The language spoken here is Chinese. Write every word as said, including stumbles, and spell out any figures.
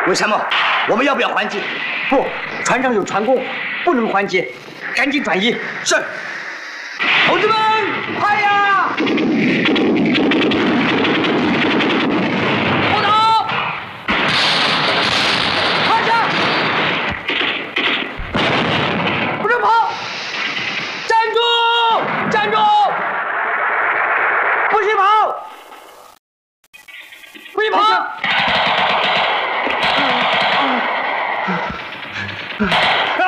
为什么？我们要不要还击？不，船上有船工，不能还击，赶紧转移。是。同志们，快呀！后倒！趴下！不准跑！站住！站住！不许跑！不许跑！嗯嗯